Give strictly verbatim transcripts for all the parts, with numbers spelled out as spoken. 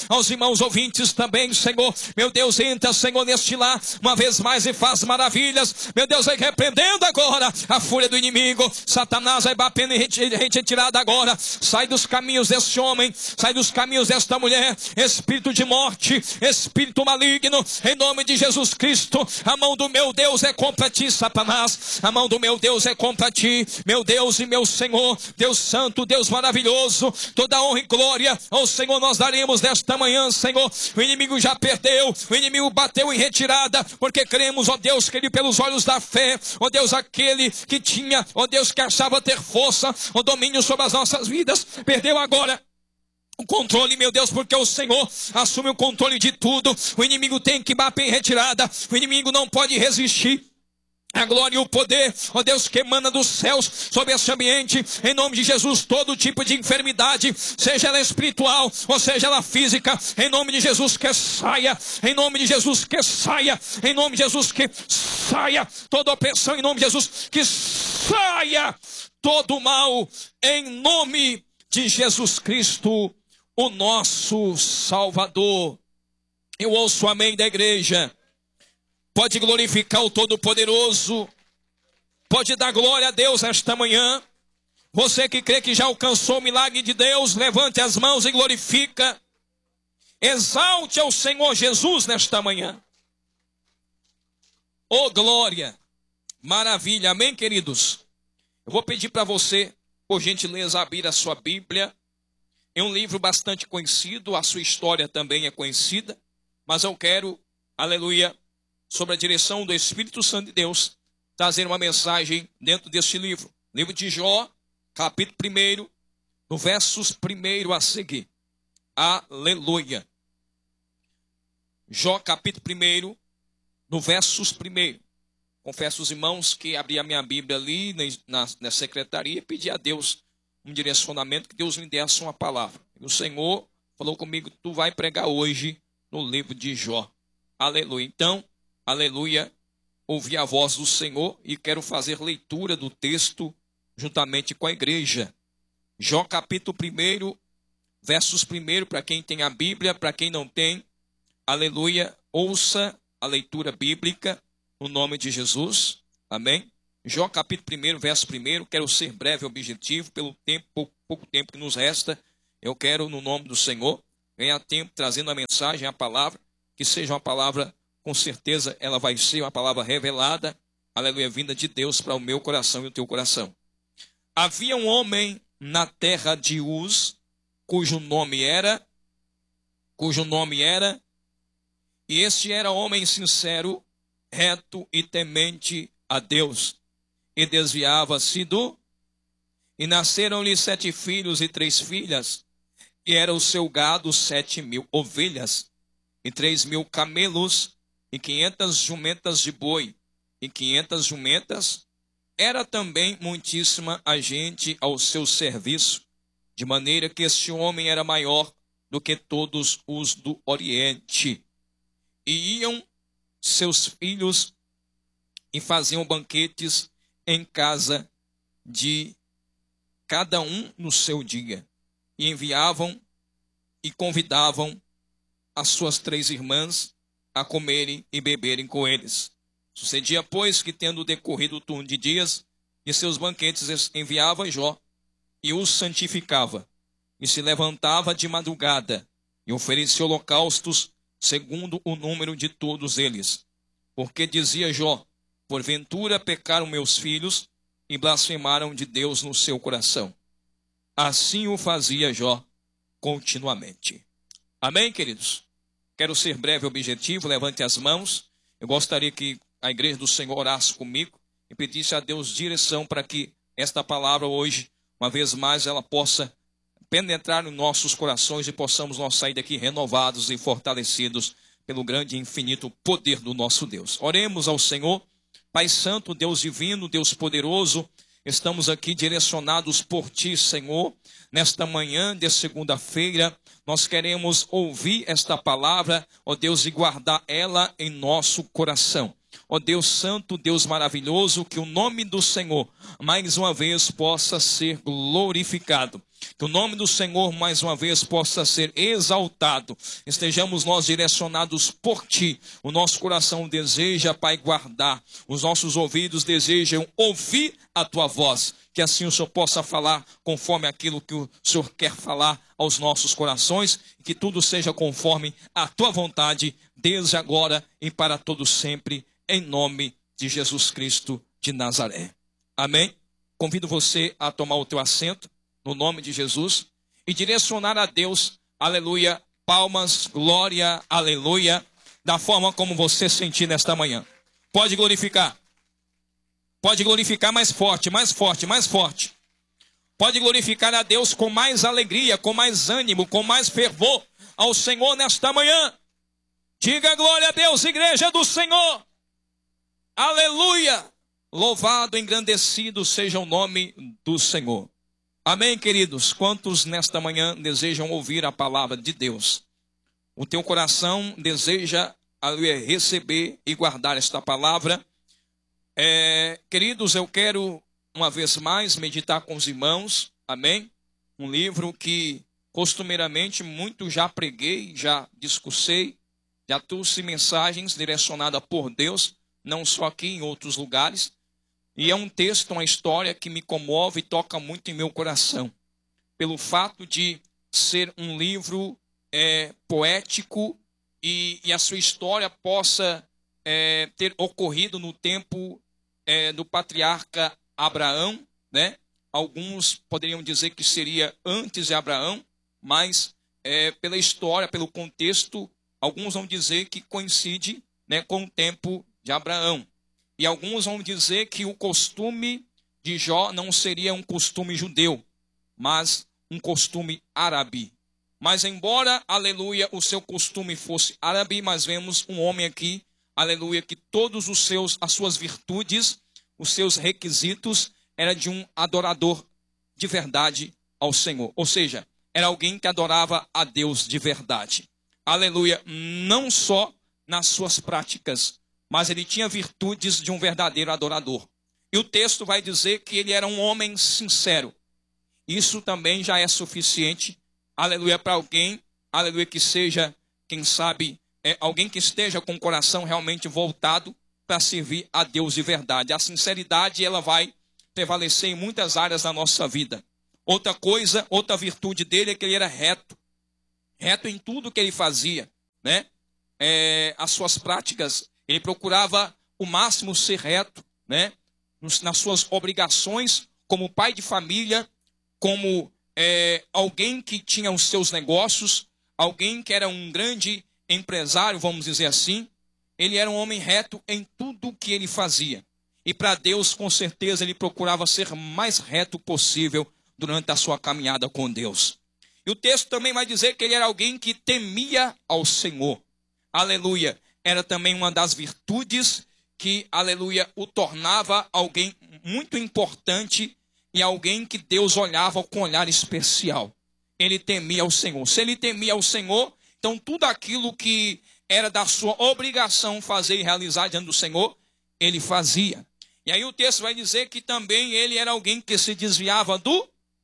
aos irmãos ouvintes também, Senhor. Meu Deus, entra, Senhor, neste lar, uma vez mais e faz maravilhas. Meu Deus, vai repreendendo agora a fúria do inimigo. Satanás vai batendo e retirada agora. Sai dos caminhos deste homem, sai dos caminhos desta mulher. Espírito de morte, espírito maligno, em nome de Jesus Cristo. A mão do meu Deus é contra ti, Satanás. A mão do meu Deus é contra ti, meu Deus e meu Senhor, Deus santo, Deus maravilhoso. Toda honra e glória ao Senhor nós daremos nesta manhã, Senhor. O inimigo já perdeu, o inimigo bateu em retirada, porque cremos, ó Deus, que ele pelos olhos da fé, ó Deus, aquele que tinha, ó Deus, que achava ter força, o domínio sobre as nossas vidas, perdeu agora o controle, meu Deus, porque o Senhor assume o controle de tudo. O inimigo tem que bater em retirada, o inimigo não pode resistir. A glória e o poder, ó Deus, que emana dos céus sobre esse ambiente, em nome de Jesus, todo tipo de enfermidade, seja ela espiritual, ou seja ela física, em nome de Jesus que saia, em nome de Jesus que saia, em nome de Jesus que saia, toda opressão em nome de Jesus, que saia todo mal, em nome de Jesus Cristo, o nosso Salvador. Eu ouço o amém da igreja. Pode glorificar o Todo-Poderoso. Pode dar glória a Deus esta manhã. Você que crê que já alcançou o milagre de Deus, levante as mãos e glorifica. Exalte ao Senhor Jesus nesta manhã. Oh, glória. Maravilha. Amém, queridos? Eu vou pedir para você, por gentileza, abrir a sua Bíblia. É um livro bastante conhecido. A sua história também é conhecida. Mas eu quero, aleluia, sobre a direção do Espírito Santo de Deus, trazer uma mensagem dentro deste livro. Livro de Jó, capítulo primeiro, no versos primeiro a seguir. Aleluia. Jó, capítulo primeiro, no versos primeiro. Confesso aos irmãos que abri a minha Bíblia ali na, na secretaria e pedi a Deus um direcionamento, que Deus me desse uma palavra. E o Senhor falou comigo, tu vai pregar hoje no livro de Jó. Aleluia. Então, aleluia, ouvi a voz do Senhor e quero fazer leitura do texto juntamente com a igreja. Jó capítulo primeiro, versos primeiro, para quem tem a Bíblia, para quem não tem, aleluia, ouça a leitura bíblica no nome de Jesus, amém? Jó capítulo primeiro, verso primeiro, quero ser breve e objetivo, pelo tempo, pouco, pouco tempo que nos resta, eu quero no nome do Senhor, ganhar tempo trazendo a mensagem, a palavra, que seja uma palavra, com certeza ela vai ser uma palavra revelada, aleluia, vinda de Deus para o meu coração e o teu coração. Havia um homem na terra de Uz, cujo nome era, cujo nome era, e este era homem sincero, reto e temente a Deus, e desviava-se do, e nasceram-lhe sete filhos e três filhas, e era o seu gado sete mil ovelhas, e três mil camelos, e quinhentas jumentas de boi, e quinhentas jumentas, era também muitíssima a gente ao seu serviço, de maneira que este homem era maior do que todos os do Oriente. E iam seus filhos e faziam banquetes em casa de cada um no seu dia, e enviavam e convidavam as suas três irmãs a comerem e beberem com eles. Sucedia, pois, que tendo decorrido o turno de dias de seus banquetes, enviava Jó e os santificava, e se levantava de madrugada e oferecia holocaustos segundo o número de todos eles. Porque dizia Jó, porventura pecaram meus filhos e blasfemaram de Deus no seu coração. Assim o fazia Jó continuamente. Amém, queridos? Quero ser breve e objetivo, levante as mãos. Eu gostaria que a igreja do Senhor orasse comigo e pedisse a Deus direção para que esta palavra hoje, uma vez mais, ela possa penetrar nos nossos corações e possamos nós sair daqui renovados e fortalecidos pelo grande e infinito poder do nosso Deus. Oremos ao Senhor. Pai Santo, Deus divino, Deus poderoso, estamos aqui direcionados por Ti, Senhor. Nesta manhã de segunda-feira, nós queremos ouvir esta palavra, ó Deus, e guardar ela em nosso coração. Ó Deus santo, Deus maravilhoso, que o nome do Senhor mais uma vez possa ser glorificado. Que o nome do Senhor mais uma vez possa ser exaltado. Estejamos nós direcionados por Ti. O nosso coração deseja, Pai, guardar. Os nossos ouvidos desejam ouvir a Tua voz. Que assim o Senhor possa falar conforme aquilo que o Senhor quer falar aos nossos corações. E que tudo seja conforme a Tua vontade, desde agora e para todo sempre, em nome de Jesus Cristo de Nazaré. Amém? Convido você a tomar o teu assento, no nome de Jesus, e direcionar a Deus, aleluia, palmas, glória, aleluia, da forma como você sentir nesta manhã. Pode glorificar. Pode glorificar mais forte, mais forte, mais forte. Pode glorificar a Deus com mais alegria, com mais ânimo, com mais fervor ao Senhor nesta manhã. Diga glória a Deus, igreja do Senhor. Aleluia. Louvado, engrandecido seja o nome do Senhor. Amém, queridos? Quantos nesta manhã desejam ouvir a palavra de Deus? O teu coração deseja, aleluia, receber e guardar esta palavra. É, queridos, eu quero uma vez mais meditar com os irmãos, amém? Um livro que costumeiramente muito já preguei, já discussei, já trouxe mensagens direcionadas por Deus, não só aqui, em outros lugares. E é um texto, uma história que me comove e toca muito em meu coração. Pelo fato de ser um livro é, poético e, e a sua história possa é, ter ocorrido no tempo é, do patriarca Abraão, né? Alguns poderiam dizer que seria antes de Abraão, mas é, pela história, pelo contexto, alguns vão dizer que coincide, né, com o tempo de Abraão. E alguns vão dizer que o costume de Jó não seria um costume judeu, mas um costume árabe. Mas embora, aleluia, o seu costume fosse árabe, mas vemos um homem aqui, aleluia, que todos os seus, as suas virtudes, os seus requisitos, era de um adorador de verdade ao Senhor. Ou seja, era alguém que adorava a Deus de verdade. Aleluia, não só nas suas práticas, mas ele tinha virtudes de um verdadeiro adorador. E o texto vai dizer que ele era um homem sincero. Isso também já é suficiente, aleluia, para alguém, aleluia, que seja, quem sabe, é, alguém que esteja com o coração realmente voltado para servir a Deus de verdade. A sinceridade, ela vai prevalecer em muitas áreas da nossa vida. Outra coisa, outra virtude dele é que ele era reto. Reto em tudo que ele fazia, né? É, as suas práticas, ele procurava o máximo ser reto, né? Nas suas obrigações, como pai de família, como é, alguém que tinha os seus negócios, alguém que era um grande empresário, vamos dizer assim. Ele era um homem reto em tudo que ele fazia. E para Deus, com certeza, ele procurava ser mais reto possível durante a sua caminhada com Deus. E o texto também vai dizer que ele era alguém que temia ao Senhor. Aleluia. Era também uma das virtudes que, aleluia, o tornava alguém muito importante e alguém que Deus olhava com um olhar especial. Ele temia ao Senhor. Se ele temia ao Senhor, então tudo aquilo que era da sua obrigação fazer e realizar diante do Senhor, ele fazia. E aí o texto vai dizer que também ele era alguém que se desviava do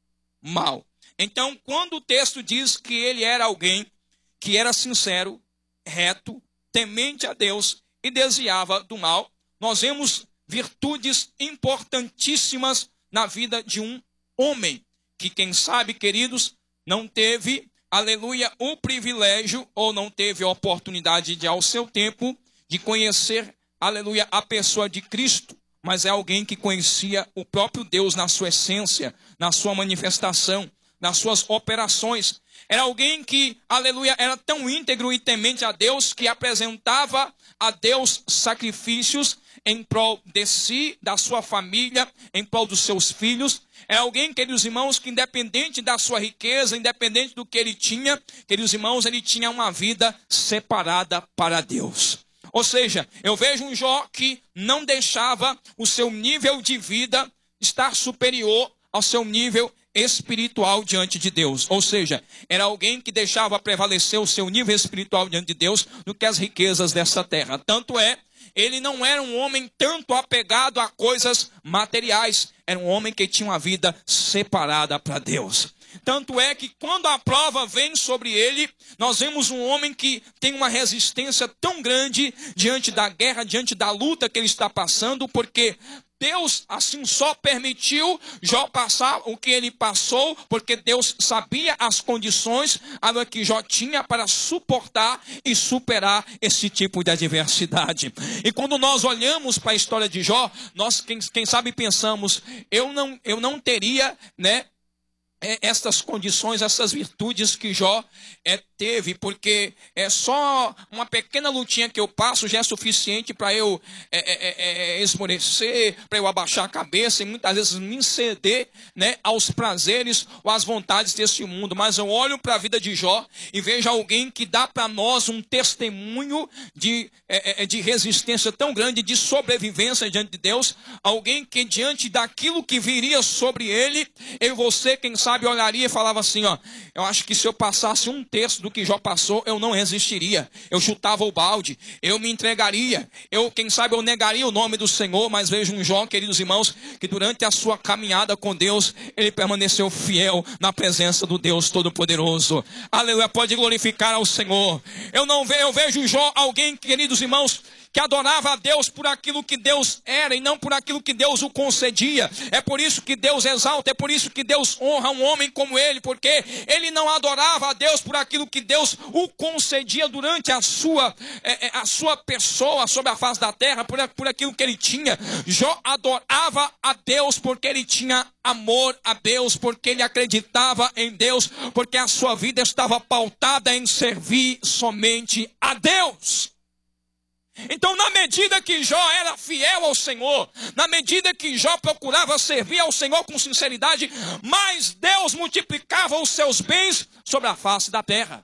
mal. Então, quando o texto diz que ele era alguém que era sincero, reto, temente a Deus e desviava do mal, nós vemos virtudes importantíssimas na vida de um homem, que quem sabe, queridos, não teve, aleluia, o privilégio, ou não teve a oportunidade de, ao seu tempo, de conhecer, aleluia, a pessoa de Cristo, mas é alguém que conhecia o próprio Deus na sua essência, na sua manifestação, nas suas operações. Era alguém que, aleluia, era tão íntegro e temente a Deus que apresentava a Deus sacrifícios em prol de si, da sua família, em prol dos seus filhos. É alguém, queridos irmãos, que independente da sua riqueza, independente do que ele tinha, queridos irmãos, ele tinha uma vida separada para Deus. Ou seja, eu vejo um Jó que não deixava o seu nível de vida estar superior ao seu nível espiritual diante de Deus. Ou seja, era alguém que deixava prevalecer o seu nível espiritual diante de Deus do que as riquezas dessa terra. Tanto é ele não era um homem tanto apegado a coisas materiais. Era um homem que tinha uma vida separada para Deus. Tanto é que quando a prova vem sobre ele, nós vemos um homem que tem uma resistência tão grande diante da guerra, diante da luta que ele está passando, porque Deus assim só permitiu Jó passar o que ele passou, porque Deus sabia as condições que Jó tinha para suportar e superar esse tipo de adversidade. E quando nós olhamos para a história de Jó, nós quem, quem sabe pensamos, eu não, eu não teria, né, essas condições, essas virtudes que Jó é, teve, porque é só uma pequena lutinha que eu passo já é suficiente para eu é, é, é, esmorecer, para eu abaixar a cabeça e muitas vezes me ceder, né, aos prazeres ou às vontades desse mundo. Mas eu olho para a vida de Jó e vejo alguém que dá para nós um testemunho de, é, de resistência tão grande, de sobrevivência diante de Deus. Alguém que diante daquilo que viria sobre ele, eu e você, quem sabe, olharia e falava assim, ó, eu acho que se eu passasse um terço do que Jó passou, eu não resistiria, eu chutava o balde, eu me entregaria, eu, quem sabe, eu negaria o nome do Senhor. Mas vejo um Jó, queridos irmãos, que durante a sua caminhada com Deus, ele permaneceu fiel na presença do Deus Todo-Poderoso. Aleluia, pode glorificar ao Senhor. Eu não vejo, eu vejo Jó, alguém, queridos irmãos, que adorava a Deus por aquilo que Deus era e não por aquilo que Deus o concedia. É por isso que Deus exalta, é por isso que Deus honra um homem como ele, porque ele não adorava a Deus por aquilo que Deus o concedia durante a sua, é, a sua pessoa sobre a face da terra, por, por aquilo que ele tinha. Jó adorava a Deus porque ele tinha amor a Deus, porque ele acreditava em Deus, porque a sua vida estava pautada em servir somente a Deus. Então, na medida que Jó era fiel ao Senhor, na medida que Jó procurava servir ao Senhor com sinceridade, mais Deus multiplicava os seus bens sobre a face da terra.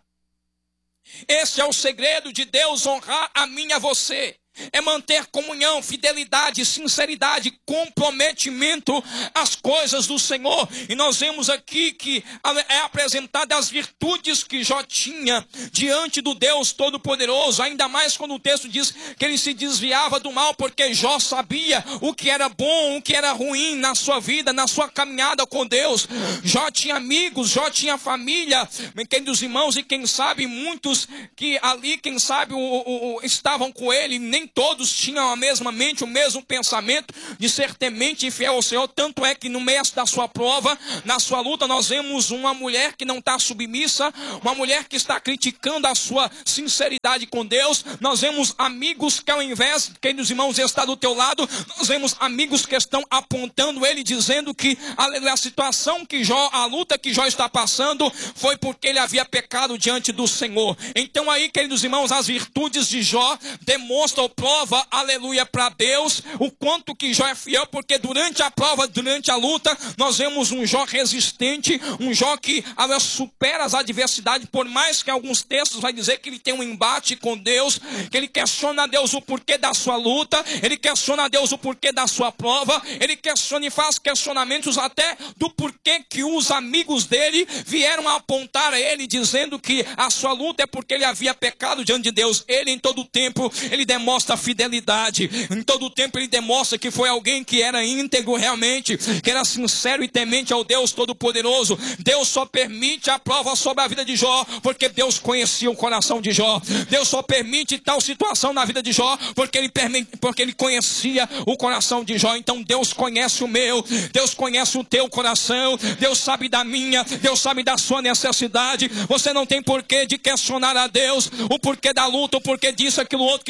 Esse é o segredo de Deus honrar a mim e a você. É manter comunhão, fidelidade, sinceridade, comprometimento às coisas do Senhor. E nós vemos aqui que é apresentada as virtudes que Jó tinha diante do Deus Todo-Poderoso. Ainda mais quando o texto diz que ele se desviava do mal, porque Jó sabia o que era bom, o que era ruim na sua vida, na sua caminhada com Deus. Jó tinha amigos, Jó tinha família, queridos irmãos, e quem sabe muitos que ali, quem sabe, o, o, o, estavam com ele, nem todos tinham a mesma mente, o mesmo pensamento de ser temente e fiel ao Senhor. Tanto é que no meio da sua prova, na sua luta, nós vemos uma mulher que não está submissa, uma mulher que está criticando a sua sinceridade com Deus. Nós vemos amigos que, ao invés, queridos irmãos, de estar do teu lado, nós vemos amigos que estão apontando ele, dizendo que a, a situação que Jó, a luta que Jó está passando, foi porque ele havia pecado diante do Senhor. Então aí, queridos irmãos, as virtudes de Jó demonstram, prova, aleluia, para Deus, o quanto que Jó é fiel, porque durante a prova, durante a luta, nós vemos um Jó resistente, um Jó que aleluia, supera as adversidades, por mais que alguns textos vai dizer que ele tem um embate com Deus, que ele questiona a Deus o porquê da sua luta, ele questiona a Deus o porquê da sua prova, ele questiona e faz questionamentos até do porquê que os amigos dele vieram a apontar a ele, dizendo que a sua luta é porque ele havia pecado diante de Deus. Ele, em todo o tempo, ele demonstra fidelidade, em todo o tempo ele demonstra que foi alguém que era íntegro realmente, que era sincero e temente ao Deus Todo-Poderoso. Deus só permite a prova sobre a vida de Jó, porque Deus conhecia o coração de Jó. Deus só permite tal situação na vida de Jó, porque ele, permite, porque ele conhecia o coração de Jó. Então Deus conhece o meu, Deus conhece o teu coração, Deus sabe da minha, Deus sabe da sua necessidade. Você não tem porquê de questionar a Deus, o porquê da luta, o porquê disso, aquilo outro que